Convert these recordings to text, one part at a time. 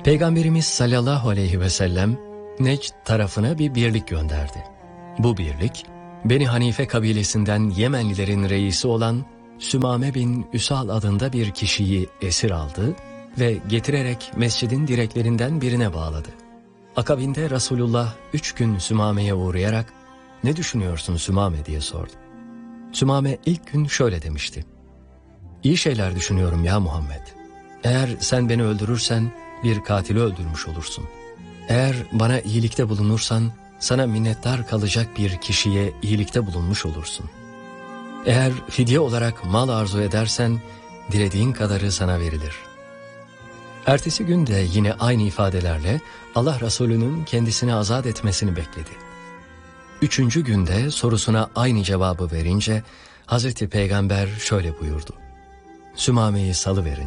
Peygamberimiz sallallahu aleyhi ve sellem Necd tarafına bir birlik gönderdi. Bu birlik, Beni Hanife kabilesinden Yemenlilerin reisi olan Sümame bin Üsal adında bir kişiyi esir aldı ve getirerek mescidin direklerinden birine bağladı. Akabinde Resulullah 3 gün Sümame'ye uğrayarak "Ne düşünüyorsun Sümame?" diye sordu. Sümame ilk gün şöyle demişti: "İyi şeyler düşünüyorum ya Muhammed. Eğer sen beni öldürürsen bir katili öldürmüş olursun. Eğer bana iyilikte bulunursan sana minnettar kalacak bir kişiye iyilikte bulunmuş olursun. Eğer fidye olarak mal arzu edersen dilediğin kadarı sana verilir." Ertesi gün de yine aynı ifadelerle Allah Resulü'nün kendisini azat etmesini bekledi. 3. günde sorusuna aynı cevabı verince Hazreti Peygamber şöyle buyurdu: "Sümame'yi salıverin."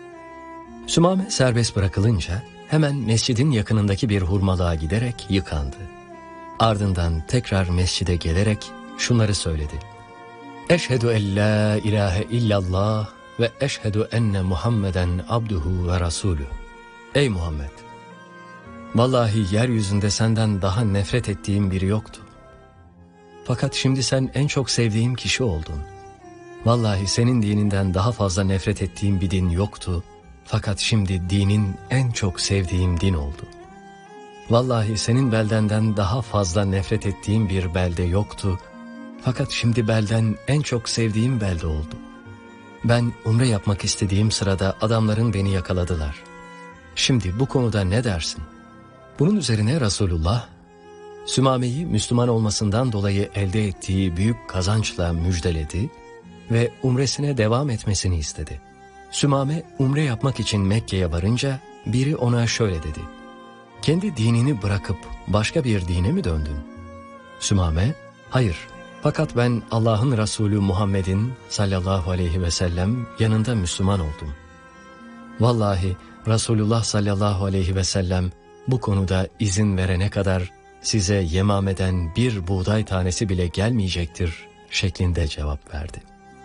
Sümame serbest bırakılınca hemen mescidin yakınındaki bir hurmalığa giderek yıkandı. Ardından tekrar mescide gelerek şunları söyledi: "Eşhedü en la ilahe illallah ve eşhedü enne Muhammeden abduhu ve rasulü." Ey Muhammed! Vallahi yeryüzünde senden daha nefret ettiğim biri yoktu. Fakat şimdi sen en çok sevdiğim kişi oldun. Vallahi senin dininden daha fazla nefret ettiğim bir din yoktu. Fakat şimdi dinin en çok sevdiğim din oldu. Vallahi senin beldenden daha fazla nefret ettiğim bir belde yoktu. Fakat şimdi belden en çok sevdiğim belde oldu. Ben umre yapmak istediğim sırada adamların beni yakaladılar. Şimdi bu konuda ne dersin? Bunun üzerine Resulullah, Sümame'yi Müslüman olmasından dolayı elde ettiği büyük kazançla müjdeledi ve umresine devam etmesini istedi. Sümame umre yapmak için Mekke'ye varınca biri ona şöyle dedi: "Kendi dinini bırakıp başka bir dine mi döndün?" Sümame, "Hayır, fakat ben Allah'ın Resulü Muhammed'in sallallahu aleyhi ve sellem yanında Müslüman oldum. Vallahi Resulullah sallallahu aleyhi ve sellem bu konuda izin verene kadar size Yemame'den bir buğday tanesi bile gelmeyecektir" şeklinde cevap verdi.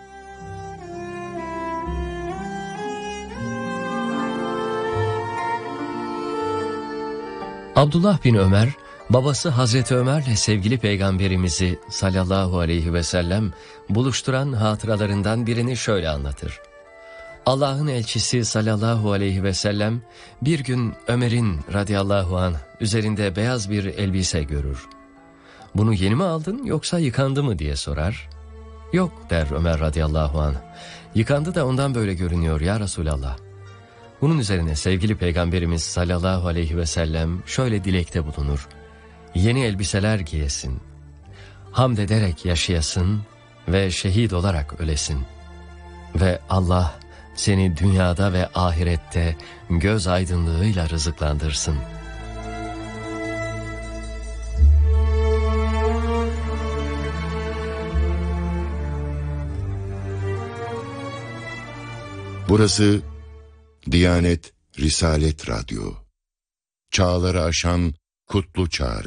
Abdullah bin Ömer, babası Hazreti Ömer'le sevgili Peygamberimizi sallallahu aleyhi ve sellem buluşturan hatıralarından birini şöyle anlatır. Allah'ın elçisi sallallahu aleyhi ve sellem bir gün Ömer'in radıyallahu anh üzerinde beyaz bir elbise görür. "Bunu yeni mi aldın yoksa yıkandı mı?" diye sorar. "Yok," der Ömer radıyallahu anh, "yıkandı da ondan böyle görünüyor ya Resulallah." Bunun üzerine sevgili Peygamberimiz sallallahu aleyhi ve sellem şöyle dilekte bulunur: "Yeni elbiseler giyesin, hamd ederek yaşayasın ve şehit olarak ölesin. Ve Allah seni dünyada ve ahirette göz aydınlığıyla rızıklandırsın." Burası Diyanet Risalet Radyo. Çağları aşan kutlu çağrı.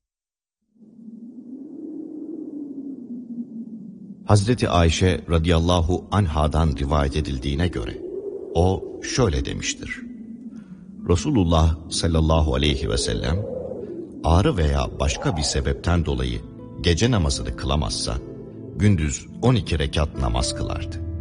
Hazreti Ayşe radıyallahu anhadan rivayet edildiğine göre o şöyle demiştir: Resulullah sallallahu aleyhi ve sellem ağrı veya başka bir sebepten dolayı gece namazını kılamazsa gündüz 12 rekat namaz kılardı.